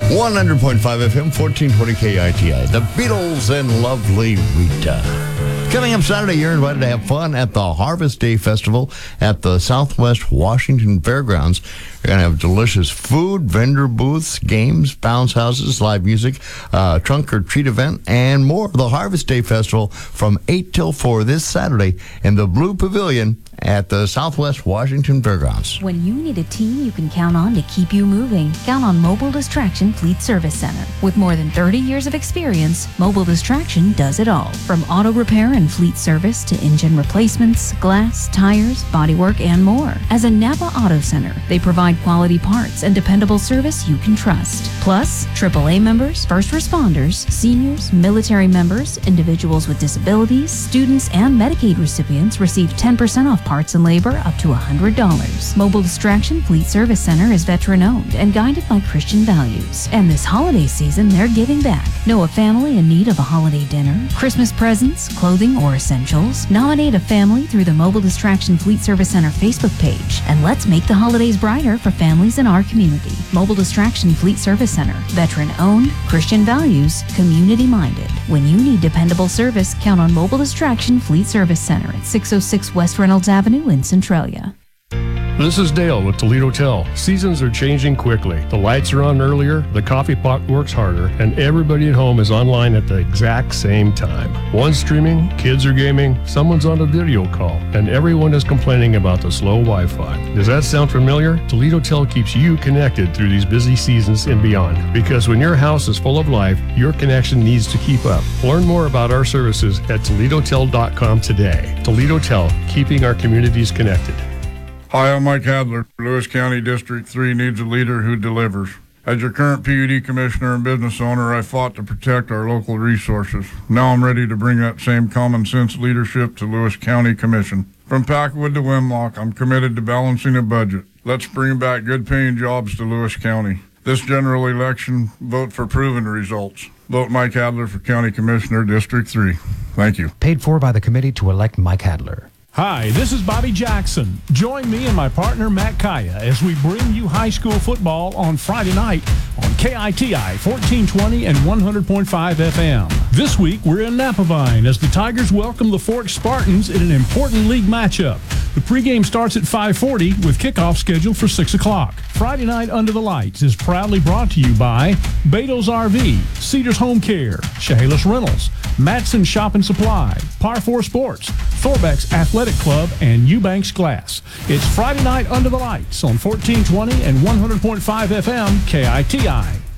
100.5 FM, 1420 KITI. The Beatles and Lovely Rita. Coming up Saturday, you're invited to have fun at the Harvest Day Festival at the Southwest Washington Fairgrounds. You're going to have delicious food, vendor booths, games, bounce houses, live music, trunk or treat event, and more. The Harvest Day Festival from 8 till 4 this Saturday in the Blue Pavilion at the Southwest Washington Fairgrounds. When you need a team you can count on to keep you moving, count on Mobile Distraction Fleet Service Center. With more than 30 years of experience, Mobile Distraction does it all. From auto repair and fleet service to engine replacements, glass, tires, bodywork, and more. As a Napa Auto Center, they provide quality parts and dependable service you can trust. Plus, AAA members, first responders, seniors, military members, individuals with disabilities, students, and Medicaid recipients receive 10% off parts and labor up to $100. Mobile Distraction Fleet Service Center is veteran-owned and guided by Christian values. And this holiday season, they're giving back. Know a family in need of a holiday dinner, Christmas presents, clothing, or essentials? Nominate a family through the Mobile Distraction Fleet Service Center Facebook page. And let's make the holidays brighter for families in our community. Mobile Distraction Fleet Service Center. Veteran-owned, Christian values, community-minded. When you need dependable service, count on Mobile Distraction Fleet Service Center at 606 West Reynolds Avenue in Centralia. This is Dale with Toledo Tel. Seasons are changing quickly. The lights are on earlier, the coffee pot works harder, and everybody at home is online at the exact same time. One's streaming, kids are gaming, someone's on a video call, and everyone is complaining about the slow Wi-Fi. Does that sound familiar? Toledo Tel keeps you connected through these busy seasons and beyond. Because when your house is full of life, your connection needs to keep up. Learn more about our services at ToledoTel.com today. Toledo Tel, keeping our communities connected. Hi, I'm Mike Adler. Lewis County District 3 needs a leader who delivers. As your current PUD commissioner and business owner, I fought to protect our local resources. Now I'm ready to bring that same common sense leadership to Lewis County Commission. From Packwood to Wimlock, I'm committed to balancing a budget. Let's bring back good-paying jobs to Lewis County. This general election, vote for proven results. Vote Mike Adler for County Commissioner, District 3. Thank you. Paid for by the committee to elect Mike Adler. Hi, this is Bobby Jackson. Join me and my partner Matt Kaya as we bring you high school football on Friday night on KITI 1420 and 100.5 FM. This week we're in Napavine as the Tigers welcome the Forks Spartans in an important league matchup. The pregame starts at 5:40 with kickoff scheduled for 6 o'clock. Friday Night Under the Lights is proudly brought to you by Beto's RV, Cedars Home Care, Chehalis Rentals, Matson Shop and Supply, Par 4 Sports, Thorbeck's Athletic Club, and Eubanks Glass. It's Friday Night Under the Lights on 1420 and 100.5 FM KITI.